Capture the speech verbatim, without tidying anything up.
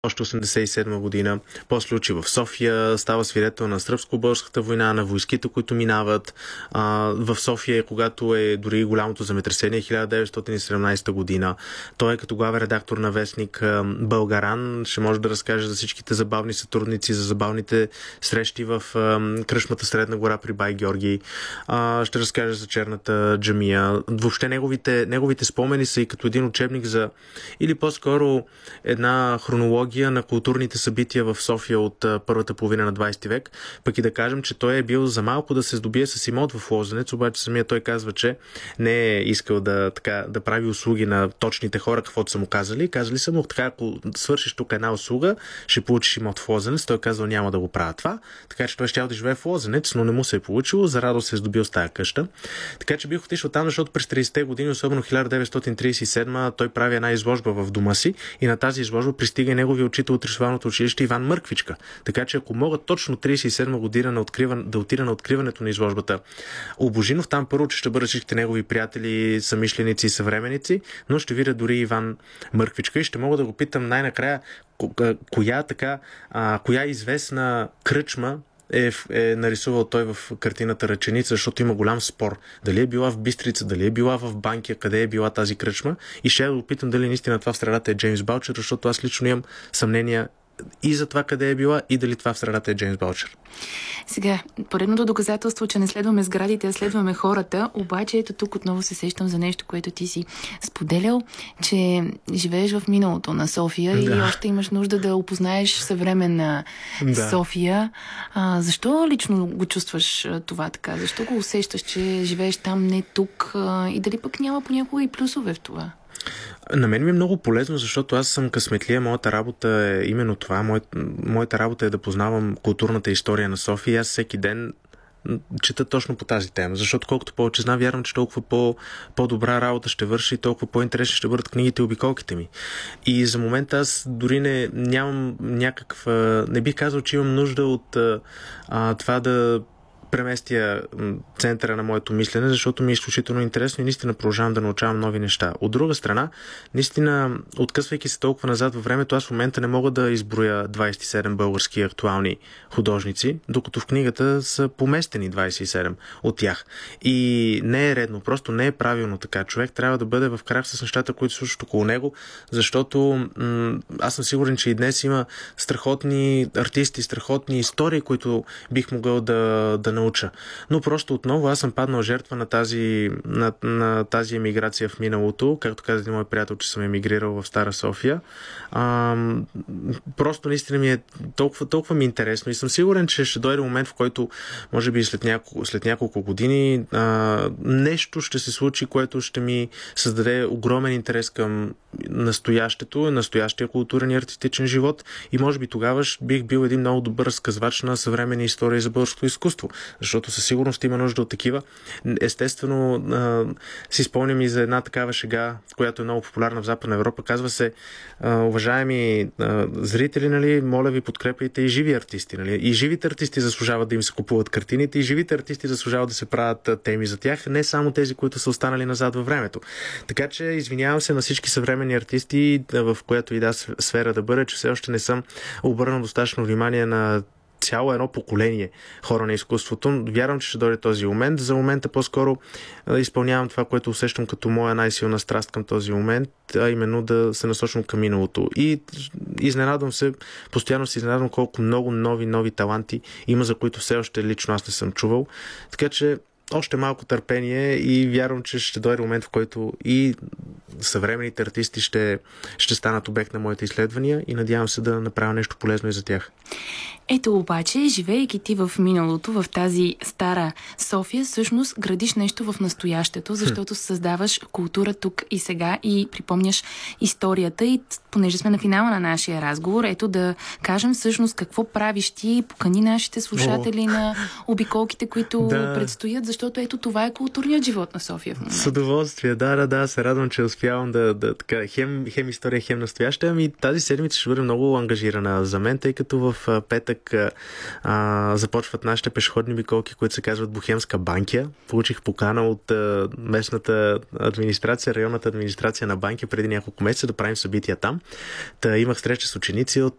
още осемдесет и седма година. После учи в София, става свидетел на Сръбско-българската война, на войските, които минават. А, в София, когато е дори голямото земетресение, хиляда деветстотин и седемнадесета година. Той е като главен редактор на вестник Българан. Ще може да разкаже за всичките забавни сътрудници, за забавните срещи в а, кръшмата Средна гора при Бай Георги. А, ще разкаже за черната джамия. Въобще неговите, неговите спомени са и като един учебник за, или по-скоро една хронология на културните събития в София от а, първата половина на двадесети век. Пък и да кажем, че той е бил за малко да се здобие с имот в Лозенец, обаче самия той казва, че не е искал да, така, да прави услуги на точните хора, каквото са му казали. Казали са му, така, ако свършиш тук една услуга, ще получиш имот в Лозенец. Той казал, няма да го правя това. Така че той ще да живее в Лозенец, но не му се е получило. За радост се е здобил с тая къща. Така че бих отишъл там, защото през тридесетте години, особено хиляда деветстотин тридесет и седма, той прави една изложба в дома си и на тази изложба пристига неговия учител от рисувалното училище Иван Мърквичка. Така че ако мога точно тридесет и седма година на откриван, да отида на откриването на изложбата Обожинов, там първо, че ще бъдат всичките негови приятели, съмишленици и съвременици, но ще видя дори Иван Мърквичка и ще мога да го питам най-накрая коя така, а, коя известна кръчма Е, е нарисувал той в картината Ръченица, защото има голям спор. Дали е била в Бистрица, дали е била в Банкя, къде е била тази кръчма. И ще да опитам дали наистина това в средата е Джеймс Балчер, защото аз лично имам съмнения и за това къде е била и дали това в средата е Джеймс Балчер. Сега, поредното доказателство, че не следваме сградите, а следваме хората, обаче ето тук отново се сещам за нещо, което ти си споделял, че живееш в миналото на София да. И още имаш нужда да опознаеш съвременна да. София. А, защо лично го чувстваш това така? Защо го усещаш, че живееш там, не тук? А, и дали пък няма понякога и плюсове в това? На мен ми е много полезно, защото аз съм късметлия. Моята работа е именно това. Моя, моята работа е да познавам културната история на София. Аз всеки ден чета точно по тази тема, защото колкото повече знам, вярвам, че толкова по, по-добра работа ще върши и толкова по-интересни ще бъдат книгите и обиколките ми. И за момента аз дори не нямам някаква... Не бих казал, че имам нужда от а, това да преместия центъра на моето мислене, защото ми е изключително интересно и наистина продължавам да научавам нови неща. От друга страна, наистина, откъсвайки се толкова назад във времето, аз в момента не мога да изброя двадесет и седем български актуални художници, докато в книгата са поместени двадесет и седем от тях. И не е редно, просто не е правилно така. Човек трябва да бъде в крак с нещата, които се случват около него, защото м- аз съм сигурен, че и днес има страхотни артисти, страхотни истории, които бих могъл да, да науча. Но просто отново аз съм паднал жертва на тази, на, на тази емиграция в миналото. Както каза един мой приятел, че съм емигрирал в Стара София. А, просто наистина ми е толкова, толкова ми е интересно и съм сигурен, че ще дойде момент, в който може би след няколко, след няколко години а, нещо ще се случи, което ще ми създаде огромен интерес към настоящето, настоящия културен и артистичен живот и може би тогава бих бил един много добър разказвач на съвременни истории за българското изкуство. Защото със сигурност има нужда от такива. Естествено, а, си спомням и за една такава шега, която е много популярна в Западна Европа. Казва се, а, уважаеми а, зрители, нали, моля ви, подкрепяйте и живи артисти. Нали? И живите артисти заслужават да им се купуват картините, и живите артисти заслужават да се правят а, теми за тях, не само тези, които са останали назад във времето. Така че извинявам се на всички съвременни артисти, в която и да сфера да бъде, че все още не съм обърнал достатъчно внимание на цяло едно поколение хора на изкуството. Вярвам, че ще дойде този момент. За момента по-скоро изпълнявам това, което усещам като моя най-силна страст към този момент, а именно да се насочвам към миналото. И изненадвам се, постоянно се изненадвам колко много нови, нови таланти има, за които все още лично аз не съм чувал. Така че още малко търпение и вярвам, че ще дойде момент, в който и съвременните артисти ще, ще станат обект на моите изследвания и надявам се да направя нещо полезно и за тях. Ето обаче, живеейки ти в миналото, в тази стара София, всъщност градиш нещо в настоящето, защото създаваш култура тук и сега и припомняш историята и понеже сме на финала на нашия разговор, ето да кажем всъщност какво правиш ти, покани нашите слушатели О. на обиколките, които да. предстоят, защото ето това е културният живот на София в момента. С удоволствие, да, да, да, се радвам, че успявам да, да така, хем, хем история, хем настояща, ами тази седмица ще бъде много ангажирана за мен, тъй като в петък а, започват нашите пешеходни обиколки, които се казват Бохемска Банкя. Получих покана от а, местната администрация, районната администрация на Банкя преди няколко месеца да правим събития там. Та имах среща с ученици от